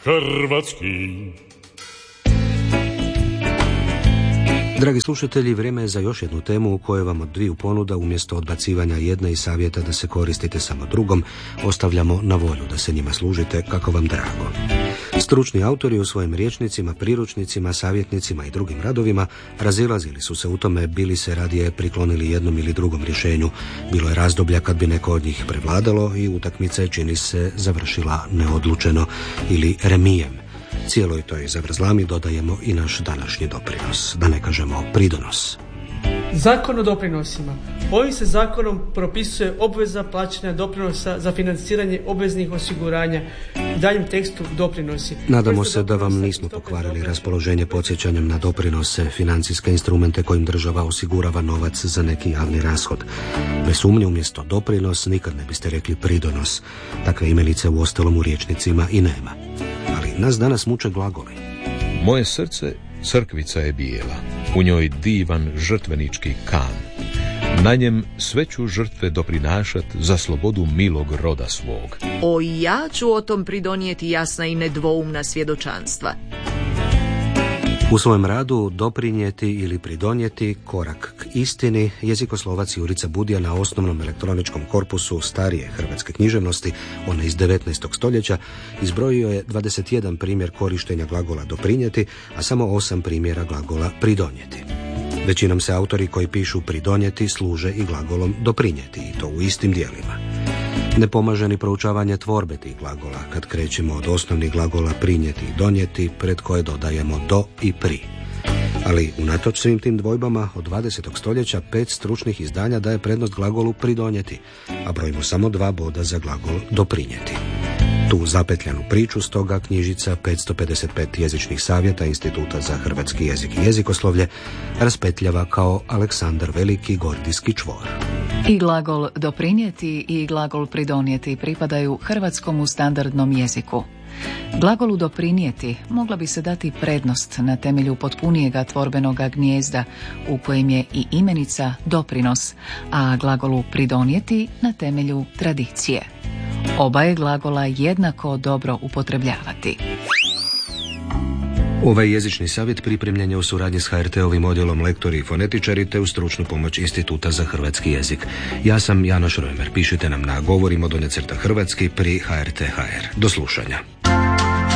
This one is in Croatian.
hrvatski. Dragi slušatelji, vrijeme je za još jednu temu u kojoj vam od dviju ponuda umjesto odbacivanja jedne i savjeta da se koristite samo drugom, ostavljamo na volju da se njima služite kako vam drago. Stručni autori u svojim rječnicima, priručnicima, savjetnicima i drugim radovima razilazili su se u tome bili se radije priklonili jednom ili drugom rješenju. Bilo je razdoblja kad bi neko od njih prevladalo i utakmica je, čini se, završila neodlučeno ili remijem. Cijeloj toj zavrzlami dodajemo i naš današnji doprinos, da ne kažemo pridonos. Zakon o doprinosima. Ovim se zakonom propisuje obveza plaćanja doprinosa za financiranje obveznih osiguranja. U daljem tekstu doprinosi. Nadamo se da vam nismo pokvarili raspoloženje podsjećanjem na doprinose, financijske instrumente kojim država osigurava novac za neki javni rashod. Bez sumnje umjesto doprinos nikad ne biste rekli pridonos. Takve imenice u ostalom u rječnicima i nema. Ali nas danas muče glagoli. Moje srce crkvica je bijela, u njoj divan žrtvenički kan. Na njem sve ću žrtve doprinašat za slobodu milog roda svog. O, ja ću o tom pridonijeti jasna i nedvoumna svjedočanstva. U svojem radu doprinijeti ili pridonijeti korak k istini jezikoslovac Jurica Budija na osnovnom elektroničkom korpusu starije hrvatske književnosti, one iz 19. stoljeća, izbrojio je 21 primjer korištenja glagola doprinijeti, a samo 8 primjera glagola pridonijeti. Većinom se autori koji pišu pridonijeti služe i glagolom doprinijeti, i to u istim dijelima. Ne pomaže ni proučavanje tvorbe tih glagola kad krećemo od osnovnih glagola prinijeti i donijeti, pred koje dodajemo do i pri. Ali unatoč svim tim dvojbama od 20. stoljeća 5 stručnih izdanja daje prednost glagolu pridonijeti, a brojimo samo 2 boda za glagol doprinijeti. Tu zapetljanu priču stoga knjižica 555 jezičnih savjeta Instituta za hrvatski jezik i jezikoslovlje raspetljava kao Aleksandar Veliki gordijski čvor. I glagol doprinijeti i glagol pridonijeti pripadaju hrvatskom standardnom jeziku. Glagolu doprinijeti mogla bi se dati prednost na temelju potpunijega tvorbenoga gnijezda u kojem je i imenica doprinos, a glagolu pridonijeti na temelju tradicije. Oba je glagola jednako dobro upotrebljavati. Ovaj jezični savjet pripremljen je u suradnji s HRT-ovim odjelom lektori i fonetičari te u stručnu pomoć Instituta za hrvatski jezik. Ja sam Janoš Rojmer. Pišite nam na govorimo _hrvatski pri HRT.hr. Do slušanja.